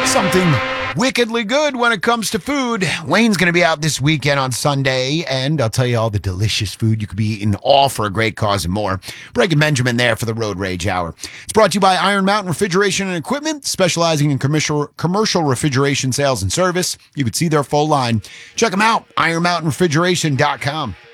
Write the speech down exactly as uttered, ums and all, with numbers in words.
Something wickedly good when it comes to food. Wayne's going to be out this weekend on Sunday, and I'll tell you all the delicious food you could be eating, all for a great cause and more. Breaking Benjamin there for the Road Rage Hour. It's brought to you by Iron Mountain Refrigeration and Equipment, specializing in commercial commercial refrigeration sales and service. You could see their full line. Check them out, iron mountain refrigeration dot com.